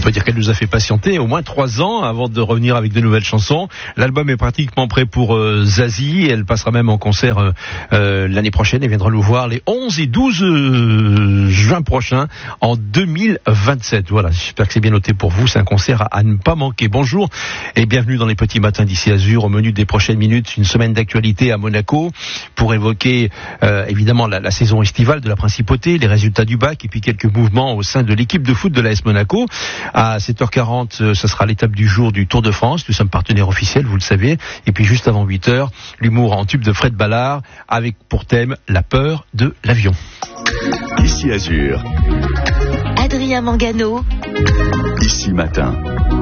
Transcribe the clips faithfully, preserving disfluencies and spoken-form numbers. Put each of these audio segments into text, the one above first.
peut dire qu'elle nous a fait patienter au moins trois ans avant de revenir avec de nouvelles chansons. L'album est pratiquement prêt pour euh, Zazie. Elle passera même en concert euh, euh, l'année prochaine. Elle viendra nous voir les onze et douze euh, juin prochains en deux mille vingt-sept. Voilà, j'espère que c'est bien noté pour vous. C'est un concert à, à ne pas manquer. Bonjour et bienvenue dans les petits matins d'ici Azur. Au menu des prochaines minutes, une semaine d'actualité à Monaco pour évoquer euh, évidemment la, la saison estivale de la Principauté, les résultats du bac et puis quelques mouvements au sein de l'équipe de foot de l'A S Monaco. À sept heures quarante, ce sera l'étape du jour du Tour de France. Nous sommes partenaires officiels, vous le savez. Et puis juste avant huit heures, l'humour en tube de Fred Ballard avec pour thème la peur de l'avion. Ici Azur. Adrien Mangano. Ici Matin.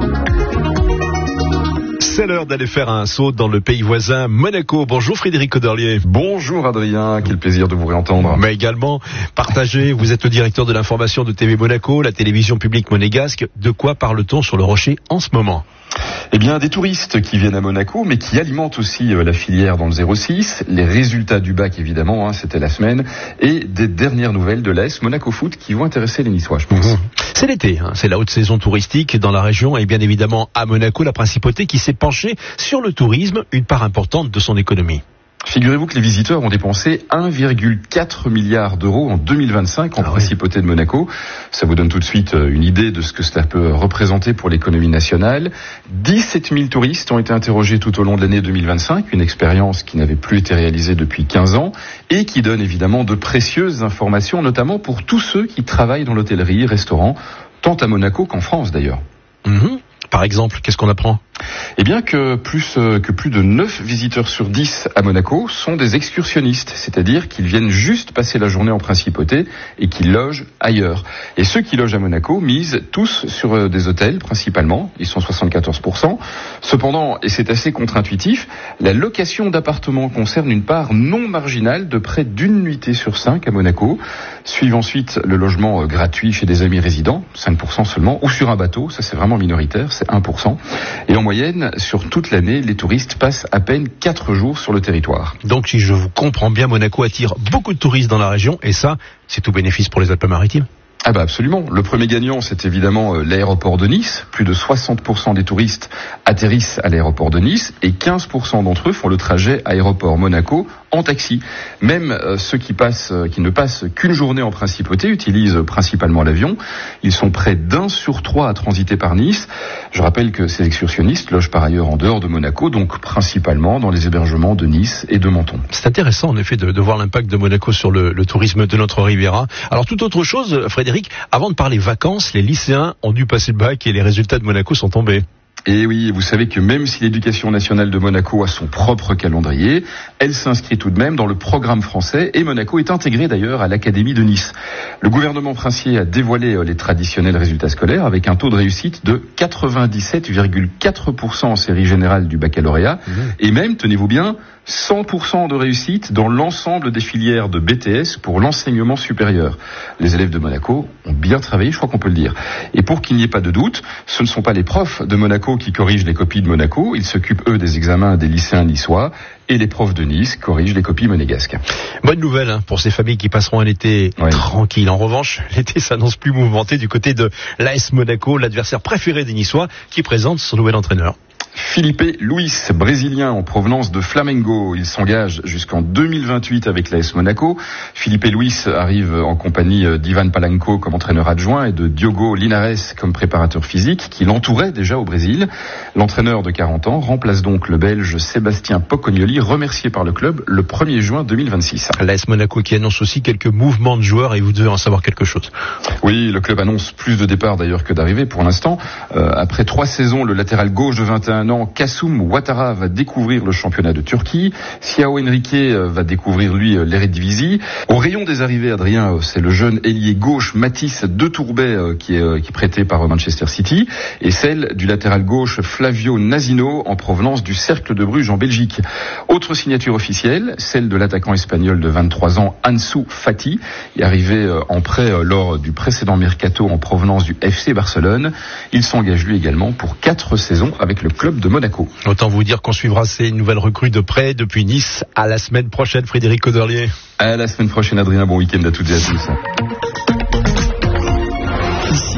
C'est l'heure d'aller faire un saut dans le pays voisin, Monaco. Bonjour Frédéric Codorlier. Bonjour Adrien, quel plaisir de vous réentendre. Mais également, partagez, vous êtes le directeur de l'information de T V Monaco, la télévision publique monégasque. De quoi parle-t-on sur le Rocher en ce moment ? Eh bien, des touristes qui viennent à Monaco, mais qui alimentent aussi la filière dans le zéro six, les résultats du bac évidemment, hein, c'était la semaine, et des dernières nouvelles de l'A S Monaco Foot qui vont intéresser les Niçois, je pense. Mmh. C'est l'été, hein, c'est la haute saison touristique dans la région et bien évidemment à Monaco, la Principauté qui s'est penchée sur le tourisme, une part importante de son économie. Figurez-vous que les visiteurs ont dépensé un virgule quatre milliard d'euros en deux mille vingt-cinq en ah Principauté oui. de Monaco. Ça vous donne tout de suite une idée de ce que cela peut représenter pour l'économie nationale. dix-sept mille touristes ont été interrogés tout au long de l'année deux mille vingt-cinq, une expérience qui n'avait plus été réalisée depuis quinze ans et qui donne évidemment de précieuses informations, notamment pour tous ceux qui travaillent dans l'hôtellerie, restaurant, tant à Monaco qu'en France d'ailleurs. Mmh. Par exemple, qu'est-ce qu'on apprend ? Eh bien que plus euh, que plus de neuf visiteurs sur dix à Monaco sont des excursionnistes, c'est-à-dire qu'ils viennent juste passer la journée en Principauté et qu'ils logent ailleurs. Et ceux qui logent à Monaco misent tous sur euh, des hôtels principalement, ils sont soixante-quatorze pour cent. Cependant, et c'est assez contre-intuitif, la location d'appartements concerne une part non marginale de près d'une nuitée sur cinq à Monaco. Suive ensuite le logement euh, gratuit chez des amis résidents, cinq pour cent seulement, ou sur un bateau, ça c'est vraiment minoritaire, c'est un pour cent. Et en moyenne, sur toute l'année, les touristes passent à peine quatre jours sur le territoire. Donc, si je vous comprends bien, Monaco attire beaucoup de touristes dans la région, et ça, c'est tout bénéfice pour les Alpes-Maritimes. Ah bah absolument. Le premier gagnant, c'est évidemment euh, l'aéroport de Nice. Plus de soixante pour cent des touristes atterrissent à l'aéroport de Nice et quinze pour cent d'entre eux font le trajet aéroport Monaco en taxi. Même euh, ceux qui passent, euh, qui ne passent qu'une journée en Principauté utilisent principalement l'avion. Ils sont près d'un sur trois à transiter par Nice. Je rappelle que ces excursionnistes logent par ailleurs en dehors de Monaco, donc principalement dans les hébergements de Nice et de Menton. C'est intéressant en effet de, de voir l'impact de Monaco sur le, le tourisme de notre Riviera. Alors toute autre chose, Frédéric, avant de parler vacances, les lycéens ont dû passer le bac et les résultats de Monaco sont tombés. Et oui, vous savez que même si l'éducation nationale de Monaco a son propre calendrier, elle s'inscrit tout de même dans le programme français et Monaco est intégré d'ailleurs à l'Académie de Nice. Le gouvernement princier a dévoilé les traditionnels résultats scolaires avec un taux de réussite de quatre-vingt-dix-sept virgule quatre pour cent en série générale du baccalauréat mmh. et même, tenez-vous bien, cent pour cent de réussite dans l'ensemble des filières de B T S pour l'enseignement supérieur. Les élèves de Monaco ont bien travaillé, je crois qu'on peut le dire. Et pour qu'il n'y ait pas de doute, ce ne sont pas les profs de Monaco qui corrigent les copies de Monaco, ils s'occupent eux des examens des lycéens niçois et les profs de Nice corrigent les copies monégasques. Bonne nouvelle hein, pour ces familles qui passeront un été ouais. tranquille. En revanche, l'été s'annonce plus mouvementé du côté de l'A S Monaco, l'adversaire préféré des Niçois qui présente son nouvel entraîneur. Filipe Luis, brésilien en provenance de Flamengo. Il s'engage jusqu'en deux mille vingt-huit avec l'A S Monaco. Filipe Luis arrive en compagnie d'Ivan Palanco comme entraîneur adjoint et de Diogo Linares comme préparateur physique qui l'entourait déjà au Brésil. L'entraîneur de quarante ans remplace donc le Belge Sébastien Pocognoli, remercié par le club le premier juin deux mille vingt-six. L'A S Monaco qui annonce aussi quelques mouvements de joueurs et vous devez en savoir quelque chose. Oui, le club annonce plus de départs d'ailleurs que d'arrivées pour l'instant. Euh, après trois saisons, le latéral gauche de vingt et un ans, Kassoum Ouattara, va découvrir le championnat de Turquie. Siao Henrique va découvrir, lui, l'Eredivisie. Au rayon des arrivées, Adrien, c'est le jeune ailier gauche Mathis De Tourbet qui est, qui est prêté par Manchester City et celle du latéral gauche Flavio Nazino en provenance du Cercle de Bruges en Belgique. Autre signature officielle, celle de l'attaquant espagnol de vingt-trois ans Ansu Fati, est arrivé en prêt lors du précédent mercato en provenance du F C Barcelone. Il s'engage lui également pour quatre saisons avec le club de Monaco. Autant vous dire qu'on suivra ces nouvelles recrues de près depuis Nice. À la semaine prochaine, Frédéric Codorlier. À la semaine prochaine, Adrien. Bon week-end à toutes et à tous. Ici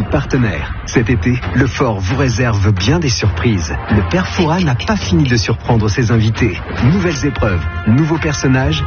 partenaire. Cet été, le Fort vous réserve bien des surprises. Le père Fouras n'a pas fini de surprendre ses invités. Nouvelles épreuves, nouveaux personnages